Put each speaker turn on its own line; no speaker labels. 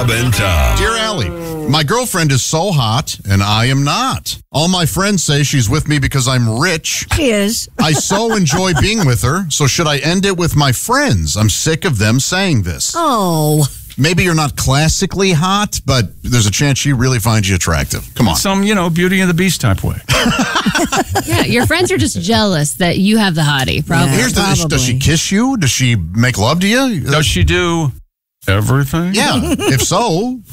Bob and Tom.
Dear Allie, my girlfriend is so hot, and I am not. All my friends say she's with me because I'm rich.
She is.
I so enjoy being with her, so should I end it with my friends? I'm sick of them saying this.
Oh.
Maybe you're not classically hot, but there's a chance she really finds you attractive. Come on.
Some, Beauty and the Beast type way.
Yeah, your friends are just jealous that you have the hottie, probably.
Here's the issue. Does she kiss you? Does she make love to you?
Does she do everything?
Yeah. If so,